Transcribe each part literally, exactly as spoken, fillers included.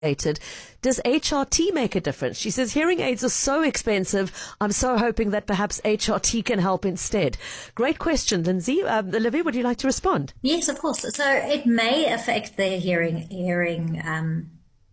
Does H R T make a difference? She says hearing aids are so expensive. I'm so hoping that perhaps H R T can help instead. Great question, Lindsay. Um, Olivia, would you like to respond? Yes, of course. So it may affect their hearing, hearing, um,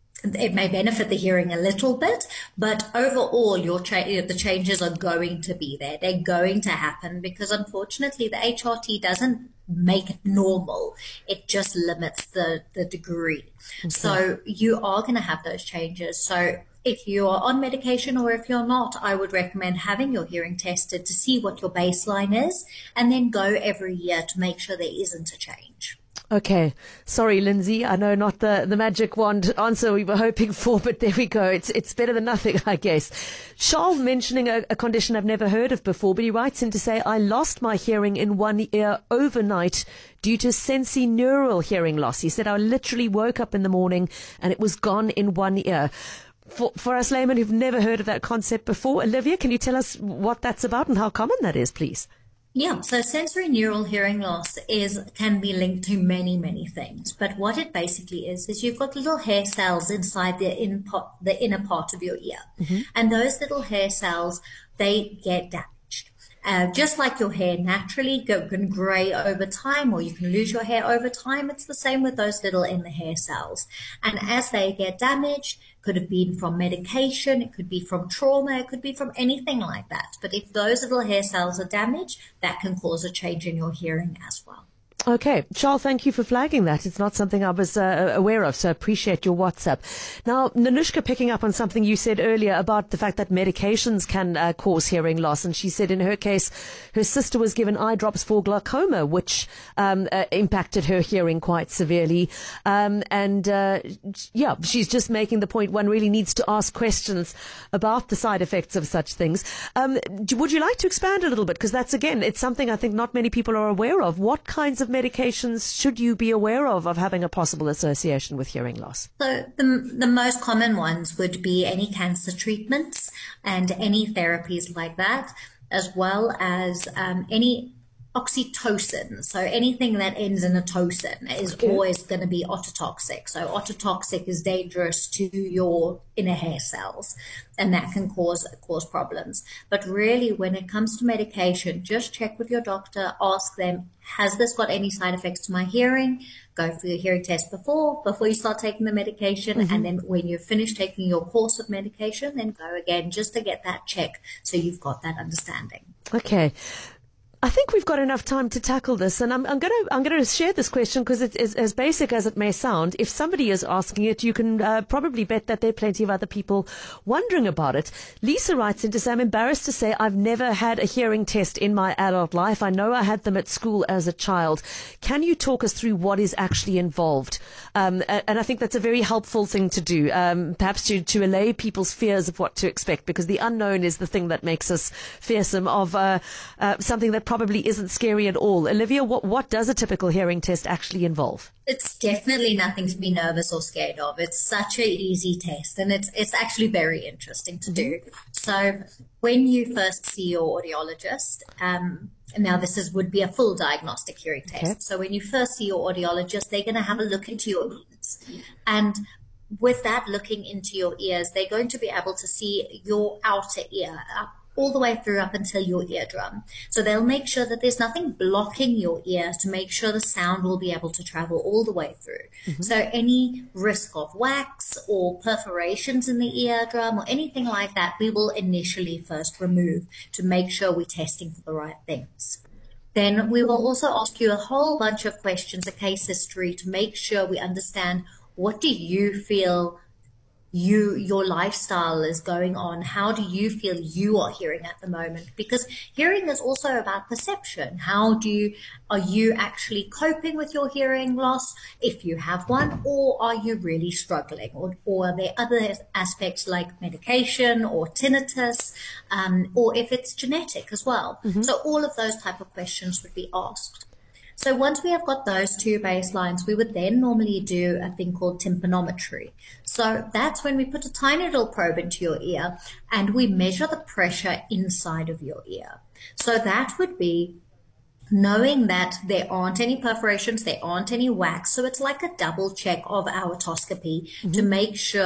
it may benefit the hearing a little bit, but overall, your cha- the changes are going to be there. They're going to happen because, unfortunately, the H R T doesn't make it normal. It just limits the, the degree. Okay. So you are going to have those changes. So if you are on medication or if you're not, I would recommend having your hearing tested to see what your baseline is and then go every year to make sure there isn't a change. Okay. Sorry, Lindsay. I know not the, the magic wand answer we were hoping for, but there we go. It's it's better than nothing, I guess. Charles mentioning a, a condition I've never heard of before, but he writes in to say, I lost my hearing in one ear overnight due to sensorineural hearing loss. He said, I literally woke up in the morning and it was gone in one ear. For, for us laymen who've never heard of that concept before, Olivia, can you tell us what that's about and how common that is, please? Yeah, so sensorineural hearing loss is can be linked to many, many things. But what it basically is, is you've got little hair cells inside the, in part, the inner part of your ear. Mm-hmm. And those little hair cells, they get damaged. Uh, just like your hair naturally go, can gray over time or you can lose your hair over time, it's the same with those little inner hair cells. And as they get damaged, could have been from medication, it could be from trauma, it could be from anything like that. But if those little hair cells are damaged, that can cause a change in your hearing as well. Okay. Charles, thank you for flagging that. It's not something I was uh, aware of, so I appreciate your WhatsApp. Now, Nanushka, picking up on something you said earlier about the fact that medications can uh, cause hearing loss, and she said in her case, her sister was given eye drops for glaucoma, which um, uh, impacted her hearing quite severely. Um, and, uh, yeah, she's just making the point one really needs to ask questions about the side effects of such things. Um, would you like to expand a little bit? Because that's, again, it's something I think not many people are aware of. What kinds of medications should you be aware of of having a possible association with hearing loss? So the, the most common ones would be any cancer treatments and any therapies like that, as well as um, any oxytocin. So anything that ends in a tocin is okay. always going to be ototoxic. So ototoxic is dangerous to your inner hair cells, and that can cause cause problems. But really, when it comes to medication, just check with your doctor, ask them, has this got any side effects to my hearing? Go for your hearing test before, before you start taking the medication. Mm-hmm. And then when you've finished taking your course of medication, then go again just to get that check so you've got that understanding. Okay. I think we've got enough time to tackle this, and I'm, I'm going to I'm going to share this question because it's, it's as basic as it may sound. If somebody is asking it, you can uh, probably bet that there are plenty of other people wondering about it. Lisa writes in to say, I'm embarrassed to say I've never had a hearing test in my adult life. I know I had them at school as a child. Can you talk us through what is actually involved? Um, and I think that's a very helpful thing to do, um, perhaps to, to allay people's fears of what to expect, because the unknown is the thing that makes us fearsome of uh, uh, something that probably isn't scary at all. Olivia, what, what does a typical hearing test actually involve? It's definitely nothing to be nervous or scared of. It's such an easy test, and it's it's actually very interesting to do. So when you first see your audiologist, um, now this is would be a full diagnostic hearing test. Okay. So when you first see your audiologist, they're going to have a look into your ears. And with that looking into your ears, they're going to be able to see your outer ear up all the way through up until your eardrum. So they'll make sure that there's nothing blocking your ear to make sure the sound will be able to travel all the way through. Mm-hmm. So any risk of wax or perforations in the eardrum or anything like that, we will initially first remove to make sure we're testing for the right things. Then we will also ask you a whole bunch of questions, a case history, to make sure we understand what do you feel you your lifestyle is going on. How do you feel you are hearing at the moment? Because hearing is also about perception. How do you are you actually coping with your hearing loss, if you have one, or are you really struggling? Or, or are there other aspects like medication or tinnitus, um, or if it's genetic as well? Mm-hmm. So all of those type of questions would be asked. So once we have got those two baselines, we would then normally do a thing called tympanometry. So that's when we put a tiny little probe into your ear and we measure the pressure inside of your ear. So that would be knowing that there aren't any perforations, there aren't any wax. So it's like a double check of our otoscopy mm-hmm. to make sure